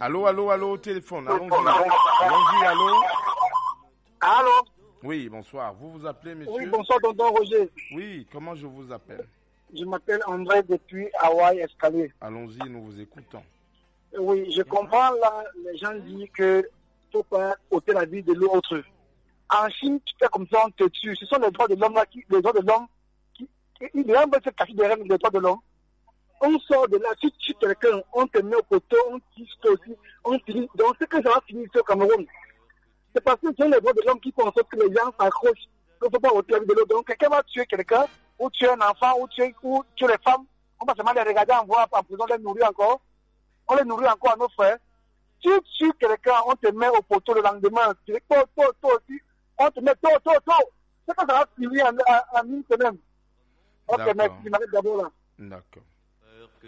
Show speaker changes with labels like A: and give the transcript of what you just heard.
A: Allô, téléphone, allons-y, allô.
B: Allô.
A: Oui, bonsoir. Vous vous appelez, monsieur?
B: Oui, bonsoir, tonton Roger.
A: Oui, comment je vous appelle?
B: Je m'appelle André depuis Hawaï Escalier.
A: Allons-y, nous vous écoutons.
B: Oui, je comprends là, les gens disent que faut pas ôter la vie de l'autre. En Chine, tu fais comme ça, on te tue. Ce sont les droits de l'homme là, les droits de l'homme qui, il est un peu caché derrière les droits de l'homme. On sort de là, si tu tues quelqu'un, on te met au poteau, on tue aussi, on finit. Donc c'est que ça va finir ici au Cameroun. C'est parce que c'est les droits de l'homme qui font en sorte que les gens s'accrochent. Il ne faut pas ôter la vie de l'autre. Donc quelqu'un va tuer quelqu'un, ou tuer un enfant, ou tuer les femmes. On va seulement les regarder en voie en prison, les nourrir encore. On les nourrit encore à nos frères. Tu tues quelqu'un, on te met au poteau le lendemain. Tu dis, toi aussi, on te met tôt. C'est que ça va finir en une semaine. Ok, merci, je m'arrête d'abord là.
A: D'accord.